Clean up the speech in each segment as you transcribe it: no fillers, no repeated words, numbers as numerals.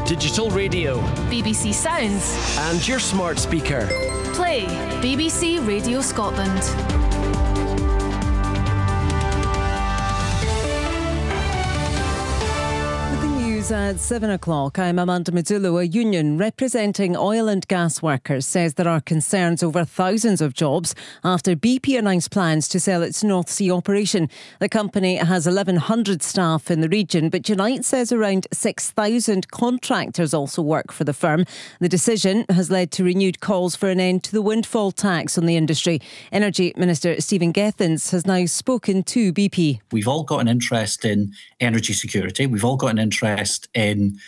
digital radio, BBC Sounds, and your smart speaker. Play BBC Radio Scotland. At 7 o'clock, I'm Amanda Mazzullo. A union representing oil and gas workers says there are concerns over thousands of jobs after BP announced plans to sell its North Sea operation. The company has 1,100 staff in the region, but Unite says around 6,000 contractors also work for the firm. The decision has led to renewed calls for an end to the windfall tax on the industry. Energy Minister Stephen Gethins has now spoken to BP. We've all got an interest in energy security. We've all got an interest in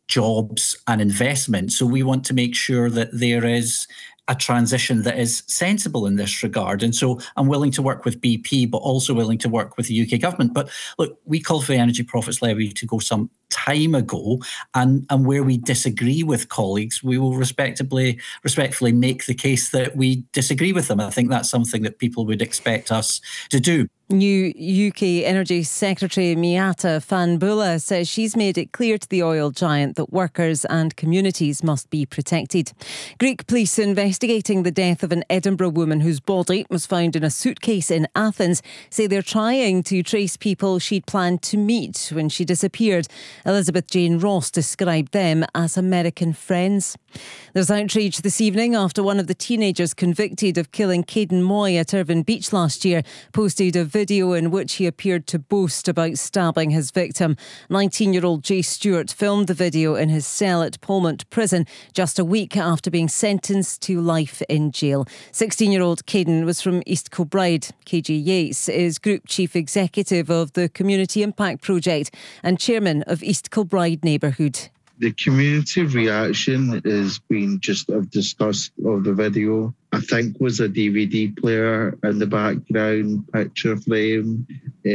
jobs and investment. So we want to make sure that there is a transition that is sensible in this regard. And so I'm willing to work with BP, but also willing to work with the UK government. But look, we called for the Energy Profits Levy to go some time ago, and where we disagree with colleagues, we will respectfully make the case that we disagree with them. I think that's something that people would expect us to do. New UK Energy Secretary Miatta Fahnbulleh says she's made it clear to the oil giant that workers and communities must be protected. Greek police investigating the death of an Edinburgh woman whose body was found in a suitcase in Athens say they're trying to trace people she'd planned to meet when she disappeared. Elizabeth Jane Ross described them as American friends. There's outrage this evening after one of the teenagers convicted of killing Caden Moy at Irvine Beach last year posted a video in which he appeared to boast about stabbing his victim. 19-year-old Jay Stewart filmed the video in his cell at Polmont Prison just a week after being sentenced to life in jail. 16-year-old Caden was from East Kilbride. KG Yates is Group Chief Executive of the Community Impact Project and Chairman of East Kilbride Neighbourhood. The community reaction has been just of disgust of the video. I think was a DVD player in the background, picture frame,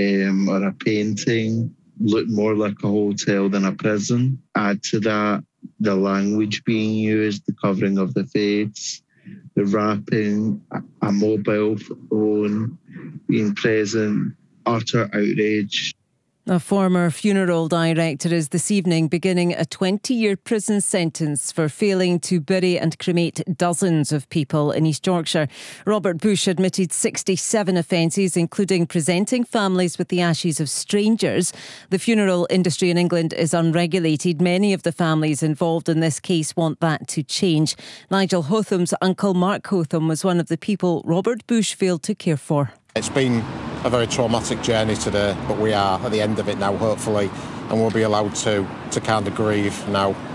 or a painting. Looked more like a hotel than a prison. Add to that the language being used, the covering of the face, the wrapping, a mobile phone being present, utter outrage. A former funeral director is this evening beginning a 20-year prison sentence for failing to bury and cremate dozens of people in East Yorkshire. Robert Bush admitted 67 offences, including presenting families with the ashes of strangers. The funeral industry in England is unregulated. Many of the families involved in this case want that to change. Nigel Hotham's uncle Mark Hotham was one of the people Robert Bush failed to care for. It's been a very traumatic journey today, but we are at the end of it now, hopefully, and we'll be allowed to kind of grieve now.